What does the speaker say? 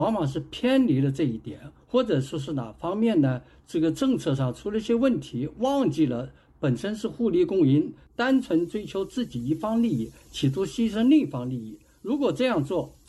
往往是偏离了这一点，或者说是哪方面呢？这个政策上出了一些问题，忘记了本身是互利共赢，单纯追求自己一方利益，企图牺牲另一方利益。如果这样做，